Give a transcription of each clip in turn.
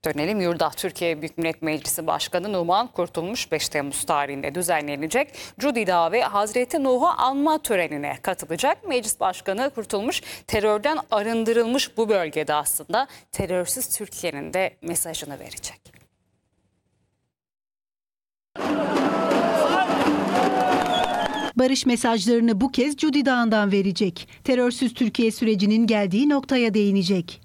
Dönelim yurda. Türkiye Büyük Millet Meclisi Başkanı Numan Kurtulmuş 5 Temmuz tarihinde düzenlenecek Cudi Dağı ve Hazreti Nuh'u anma törenine katılacak. Meclis Başkanı Kurtulmuş terörden arındırılmış bu bölgede aslında terörsüz Türkiye'nin de mesajını verecek. Barış mesajlarını bu kez Cudi Dağı'ndan verecek. Terörsüz Türkiye sürecinin geldiği noktaya değinecek.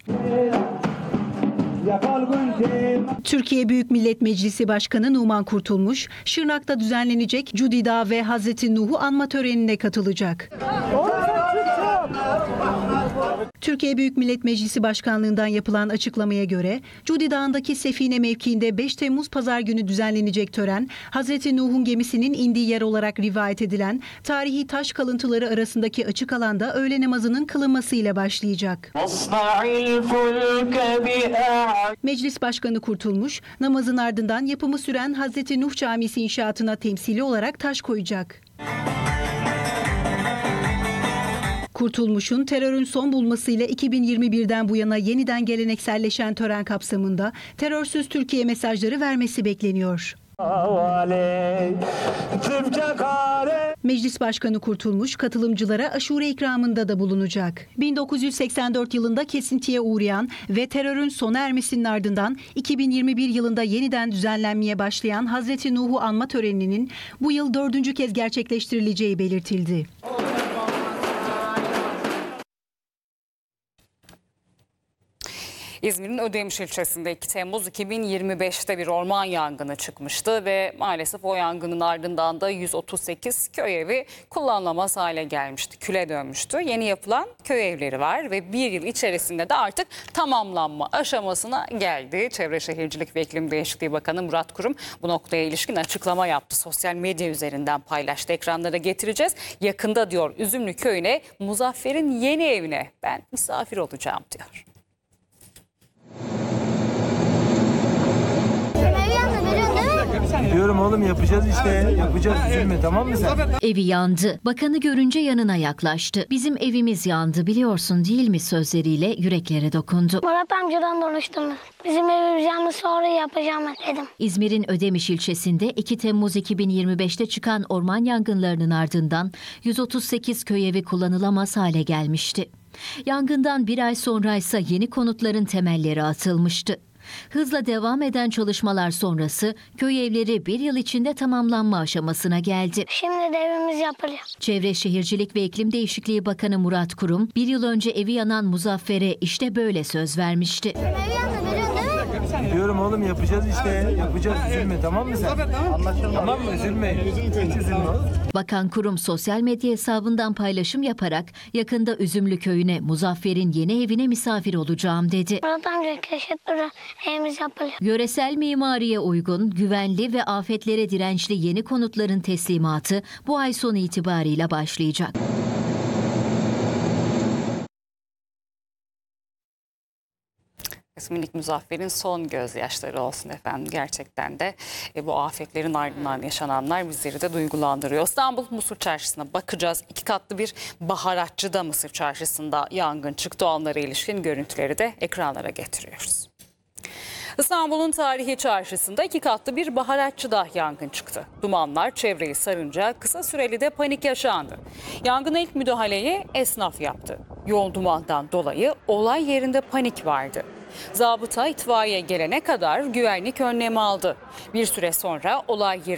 Türkiye Büyük Millet Meclisi Başkanı Numan Kurtulmuş, Şırnak'ta düzenlenecek Cudi Dağı ve Hazreti Nuh'u anma törenine katılacak. Türkiye Büyük Millet Meclisi Başkanlığından yapılan açıklamaya göre Cudi Dağı'ndaki Sefine mevkiinde 5 Temmuz Pazar günü düzenlenecek tören, Hazreti Nuh'un gemisinin indiği yer olarak rivayet edilen tarihi taş kalıntıları arasındaki açık alanda öğle namazının kılınmasıyla başlayacak. Meclis Başkanı Kurtulmuş, namazın ardından yapımı süren Hazreti Nuh Camisi inşaatına temsili olarak taş koyacak. Kurtulmuş'un terörün son bulmasıyla 2021'den bu yana yeniden gelenekselleşen tören kapsamında terörsüz Türkiye mesajları vermesi bekleniyor. Meclis Başkanı Kurtulmuş katılımcılara aşure ikramında da bulunacak. 1984 yılında kesintiye uğrayan ve terörün sona ermesinin ardından 2021 yılında yeniden düzenlenmeye başlayan Hazreti Nuh'u anma töreninin bu yıl 4. kez gerçekleştirileceği belirtildi. İzmir'in Ödemiş ilçesinde 2 Temmuz 2025'te bir orman yangını çıkmıştı ve maalesef o yangının ardından da 138 köy evi kullanılamaz hale gelmişti, küle dönmüştü. Yeni yapılan köy evleri var ve bir yıl içerisinde de artık tamamlanma aşamasına geldi. Çevre Şehircilik ve İklim Değişikliği Bakanı Murat Kurum bu noktaya ilişkin açıklama yaptı. Sosyal medya üzerinden paylaştı. Ekranlara getireceğiz. Yakında diyor Üzümlü Köyü'ne, Muzaffer'in yeni evine ben misafir olacağım diyor. Diyorum oğlum yapacağız işte. Yapacağız, üzülme, tamam mı sen? Evi yandı. Bakanı görünce yanına yaklaştı. Bizim evimiz yandı biliyorsun değil mi sözleriyle yüreklere dokundu. Murat amcadan konuştum. Bizim evimiz yandı, sonra yapacağım dedim. İzmir'in Ödemiş ilçesinde 2 Temmuz 2025'te çıkan orman yangınlarının ardından 138 köy evi kullanılamaz hale gelmişti. Yangından bir ay sonra ise yeni konutların temelleri atılmıştı. Hızla devam eden çalışmalar sonrası köy evleri bir yıl içinde tamamlanma aşamasına geldi. Şimdi de evimiz yapılıyor. Çevre Şehircilik ve İklim Değişikliği Bakanı Murat Kurum, bir yıl önce evi yanan Muzaffer'e işte böyle söz vermişti. Ev yandı, biliyorsun değil mi? Diyorum oğlum yapacağız işte. Yapacağız, üzülme, tamam mı sen? Anlaşıldı. Tamam mı? Üzülme. Hiç üzülme. Bakan Kurum sosyal medya hesabından paylaşım yaparak yakında Üzümlü Köyü'ne, Muzaffer'in yeni evine misafir olacağım dedi. Murat amca keşfetleri evimiz yapılıyor. Yöresel mimariye uygun, güvenli ve afetlere dirençli yeni konutların teslimatı bu ay sonu itibariyle başlayacak. Minik Muzaffer'in son gözyaşları olsun efendim. Gerçekten de bu afetlerin ardından yaşananlar bizleri de duygulandırıyor. İstanbul Mısır Çarşısı'na bakacağız. 2 katlı bir baharatçıda Mısır Çarşısı'nda yangın çıktı. Onlara ilişkin görüntüleri de ekranlara getiriyoruz. İstanbul'un tarihi çarşısında 2 katlı bir baharatçıda yangın çıktı. Dumanlar çevreyi sarınca kısa süreli de panik yaşandı. Yangına ilk müdahaleyi esnaf yaptı. Yoğun dumandan dolayı olay yerinde panik vardı. Zabıta itfaiye gelene kadar güvenlik önlemi aldı. Bir süre sonra olay yerine